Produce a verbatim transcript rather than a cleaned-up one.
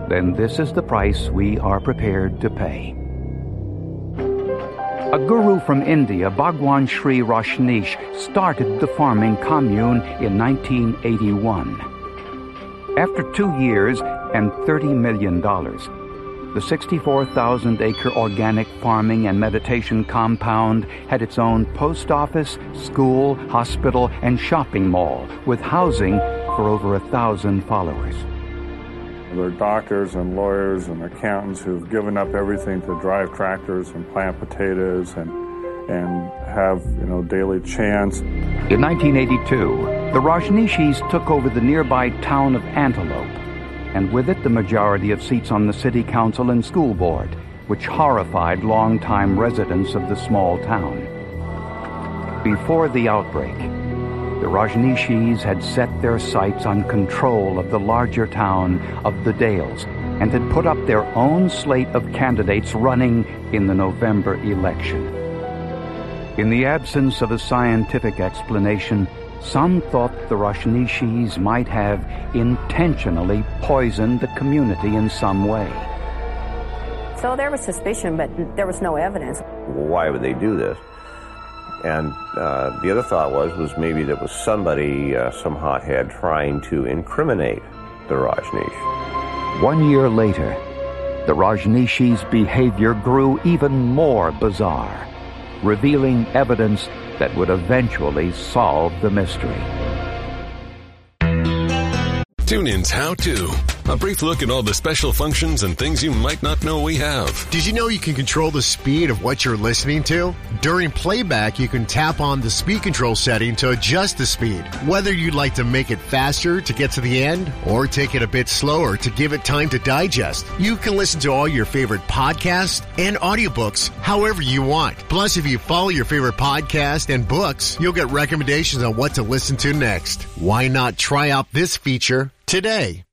then this is the price we are prepared to pay. A guru from India, Bhagwan Sri Rajneesh, started the farming commune in nineteen eighty-one. After two years and thirty million dollars, the sixty-four thousand acre organic farming and meditation compound had its own post office, school, hospital, and shopping mall, with housing for over a thousand followers. There are doctors and lawyers and accountants who've given up everything to drive tractors and plant potatoes and and have, you know, daily chants. In nineteen eighty-two, the Rajneeshis took over the nearby town of Antelope, and with it the majority of seats on the city council and school board, which horrified longtime residents of the small town. Before the outbreak, the Rajneeshis had set their sights on control of the larger town of the Dales and had put up their own slate of candidates running in the November election. In the absence of a scientific explanation, some thought the Rajneeshis might have intentionally poisoned the community in some way. So there was suspicion, but there was no evidence. Why would they do this? And uh, the other thought was, was maybe there was somebody, uh, some hothead, trying to incriminate the Rajneesh. One year later, the Rajneeshis' behavior grew even more bizarre, revealing evidence that would eventually solve the mystery. TuneIn's How To. A brief look at all the special functions and things you might not know we have. Did you know you can control the speed of what you're listening to? During playback, you can tap on the speed control setting to adjust the speed. Whether you'd like to make it faster to get to the end or take it a bit slower to give it time to digest, you can listen to all your favorite podcasts and audiobooks however you want. Plus, if you follow your favorite podcast and books, you'll get recommendations on what to listen to next. Why not try out this feature today?